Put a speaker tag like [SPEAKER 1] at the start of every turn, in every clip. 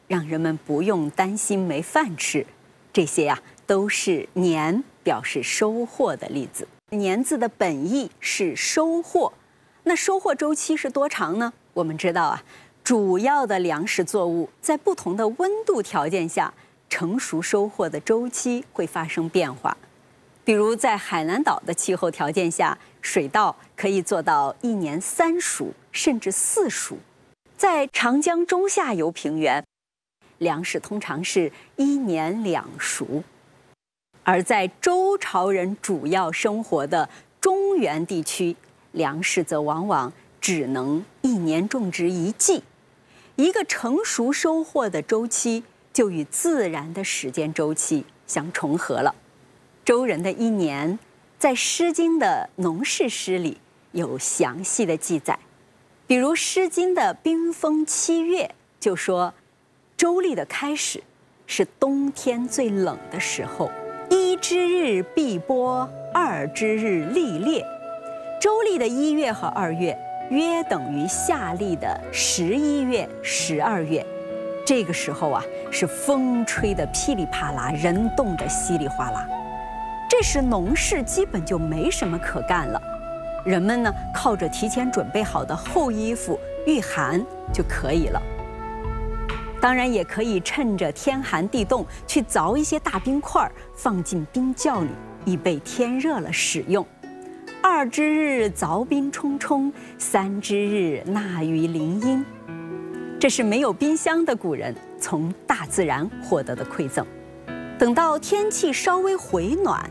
[SPEAKER 1] 让人们不用担心没饭吃。这些呀，都是年表示收获的例子。年字的本意是收获，那收获周期是多长呢？我们知道啊，主要的粮食作物在不同的温度条件下，成熟收获的周期会发生变化。比如在海南岛的气候条件下，水稻可以做到1年3熟，甚至4熟。在长江中下游平原，粮食通常是1年2熟。而在周朝人主要生活的中原地区，粮食则往往只能1年种植1季。一个成熟收获的周期就与自然的时间周期相重合了。周人的1年，在《诗经》的农事诗里有详细的记载。比如《诗经》的《冰封7月》就说，周历的开始是冬天最冷的时候，1之日必播，2之日历裂。周历的1月和2月约等于夏历的11月、12月。这个时候啊，是风吹得噼里啪啦，人冻得稀里哗啦。这时农事基本就没什么可干了，人们呢靠着提前准备好的厚衣服御寒就可以了。当然也可以趁着天寒地冻去凿一些大冰块，放进冰窖里，以备天热了使用。2之日凿冰冲冲，3之日纳于林荫。这是没有冰箱的古人从大自然获得的馈赠。等到天气稍微回暖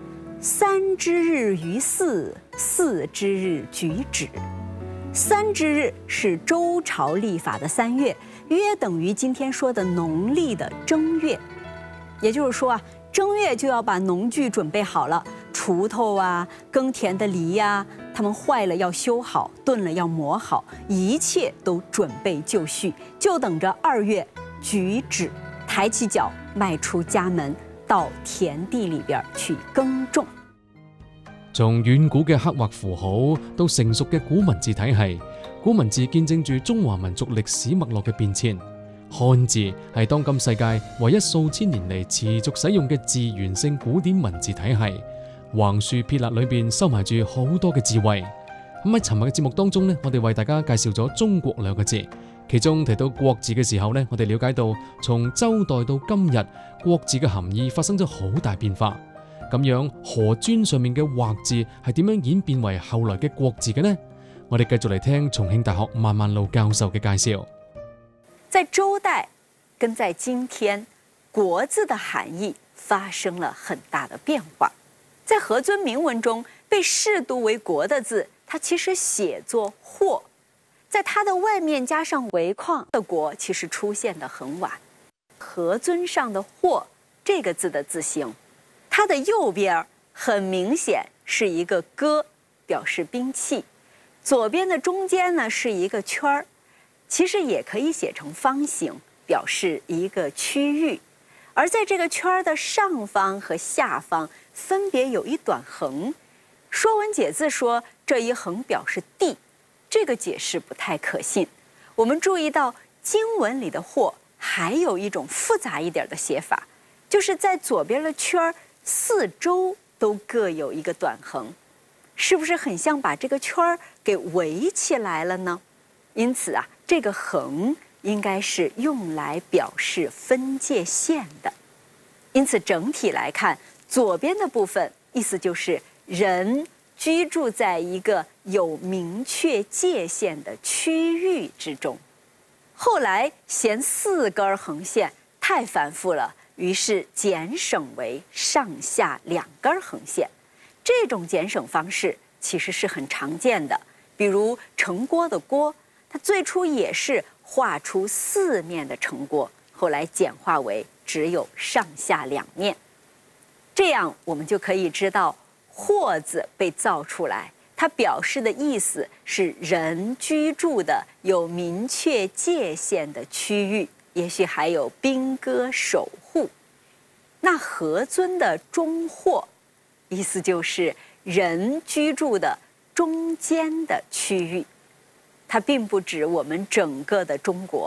[SPEAKER 1] ，3之日于4， 4之日举止。3之日是周朝历法的3月，约等于今天说的农历的正月。也就是说啊，正月就要把农具准备好了，锄头啊、耕田的犁呀，它们坏了要修好，钝了要磨好，一切都准備就緒，就等着2月舉止，抬起腳邁出家門，到田地裏邊去耕種。
[SPEAKER 2] 從遠古嘅刻畫符號到成熟嘅古文字體系，古文字見證住中華民族歷史脈絡嘅變遷。漢字係當今世界唯一數千年嚟持續使用嘅字源性古典文字體系，橫豎撇捺裏邊收埋住好多嘅智慧。咁喺尋日嘅節目當中呢，我哋為大家介紹咗中國2個字，其中提到國字嘅時候呢，我哋了解到從周代到今日，國字嘅含義發生咗好大變化。咁樣河磚上面嘅畫字係點樣演變為後來嘅國字嘅呢？我哋繼續嚟聽重慶大學萬萬路教授嘅介紹。
[SPEAKER 1] 在周代跟在今天，國字的含義發生了很大的變化。在何尊銘文中被視讀為國的字，它其實寫作或，在它的外面加上為框的國，其實出現得很晚。何尊上的或這個字的字形，它的右邊很明顯是一個戈，表示兵器，左邊的中間呢是一個圈兒，其實也可以寫成方形，表示一個區域。而在這個圈的上方和下方分別有一短橫。說文解字說這一橫表示地，這個解釋不太可信。我們注意到經文裡的或還有一種複雜一點的寫法，就是在左邊的圈四周都各有一個短橫，是不是很像把這個圈給圍起來了呢？因此啊，這個橫應該是用來表示分界線的。因此整體來看，左邊的部分意思就是人居住在一個有明確界限的區域之中。後來嫌4根橫線太繁複了，於是減省為上下2根橫線。這種減省方式其實是很常見的，比如城郭的郭，它最初也是畫出4面的城郭，後來簡化為只有上下2面。這樣我們就可以知道或字被造出來，它表示的意思是人居住的有明確界限的區域，也許還有兵戈守護。那何尊的中或意思就是人居住的中間的區域，它並不指我們整個的中國，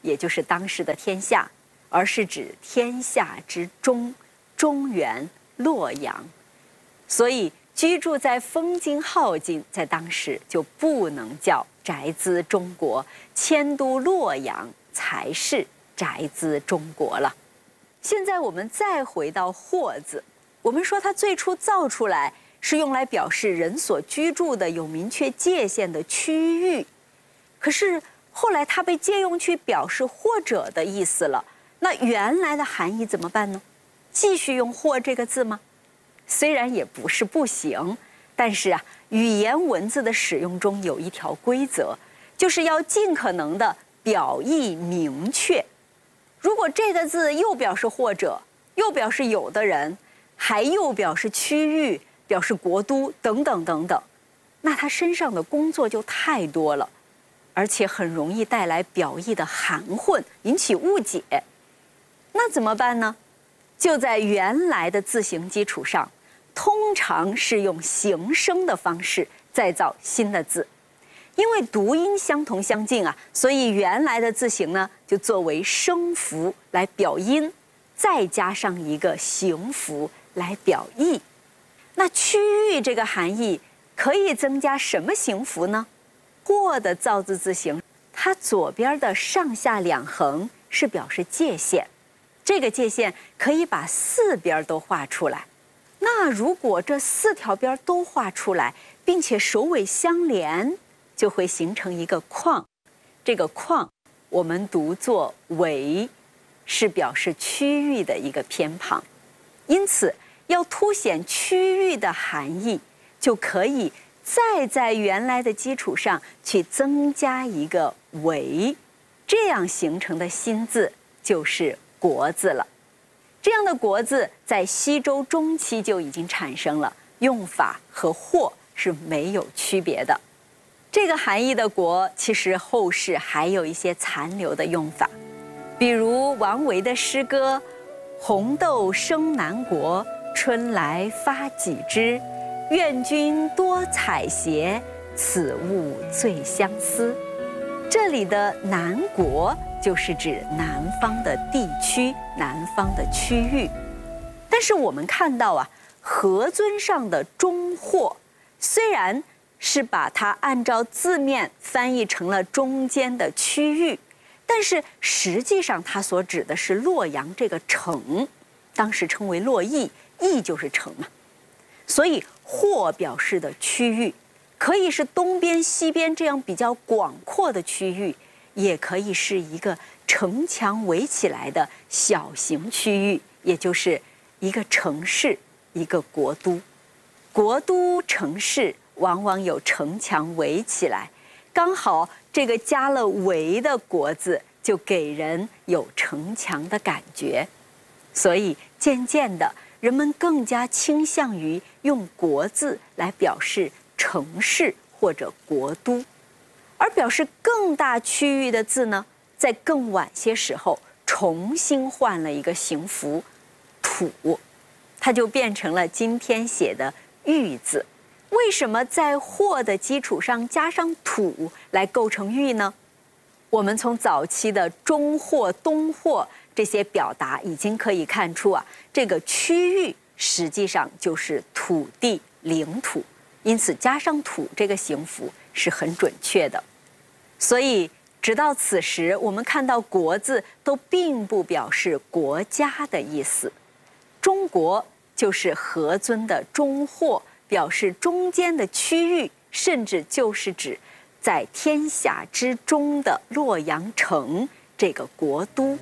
[SPEAKER 1] 也就是当时的天下，而是指天下之中，中原洛阳。所以居住在风京镐京，在当时就不能叫宅兹中国，迁都洛阳才是宅兹中国了。现在我们再回到霍字，我们说它最初造出来是用来表示人所居住的有明确界限的区域，可是后来它被借用去表示或者的意思了，那原来的含义怎么办呢？继续用或这个字吗？虽然也不是不行，但是语言文字的使用中有一条规则，就是要尽可能的表意明确。如果这个字又表示或者，又表示有的人，还又表示区域，表示国都等等等等，那它身上的工作就太多了，而且很容易带来表意的含混，引起误解。那怎么办呢？就在原来的字形基础上，通常是用形声的方式再造新的字。因为读音相同相近所以原来的字形呢就作为声符来表音，再加上一个形符来表意。那区域这个含义可以增加什么形符呢？或的造字字形，它左边的上下两横是表示界限，这个界限可以把四边都画出来。那如果这四条边都画出来，并且首尾相连，就会形成一个框。这个框我们读作围，是表示区域的一个偏旁。因此要凸显区域的含义，就可以再在原来的基础上去增加一个围，这样形成的新字就是国字了。这样的国字在西周中期就已经产生了，用法和或是没有区别的。这个含义的国，其实后世还有一些残留的用法，比如王维的诗歌“红豆生南国，春来发几枝。愿君多采撷，此物最相思。”这里的南国就是指南方的地区，南方的区域。但是我们看到何尊上的中或，虽然是把它按照字面翻译成了中间的区域，但是实际上它所指的是洛阳这个城，当时称为洛邑，邑就是城嘛。所以或表示的区域可以是东边西边这样比较广阔的区域，也可以是一个城墙围起来的小型区域，也就是一个城市，一个国都。国都城市往往有城墙围起来，刚好这个加了围的国字就给人有城墙的感觉，所以渐渐的人们更加倾向于用国字来表示城市或者国都。而表示更大区域的字呢，在更晚些时候重新换了一个形符土，它就变成了今天写的玉字。为什么在或的基础上加上土来构成玉呢？我们从早期的中或、东或这些表达已经可以看出这个区域实际上就是土地领土，因此加上土这个形符是很准确的。所以直到此时，我们看到国字都并不表示国家的意思。中国就是何尊的中或，表示中间的区域，甚至就是指在天下之中的洛阳城这個國都。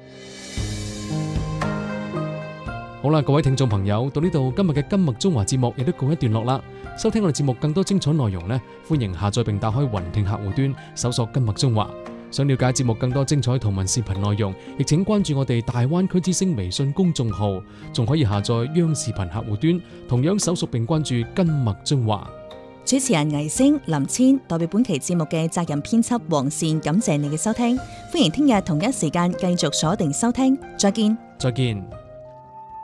[SPEAKER 2] 好啦，各位聽眾朋友，到呢度今日嘅今麥中華節目亦都告一段落啦。收聽我哋節目更多精彩內容呢，歡迎下載並打開雲聽客戶端，搜索今麥中華。想了解節目更多精彩圖文視頻內容，亦請關注我哋大灣區之聲微信公眾號，仲可以下載央視頻客戶端，同樣搜索並關注今麥中華。
[SPEAKER 3] 主持人倪星、林千代表本期節目嘅責任編輯黃善，感謝你嘅收聽，歡迎聽日同一時間繼續鎖定收聽，再見。
[SPEAKER 2] 再見。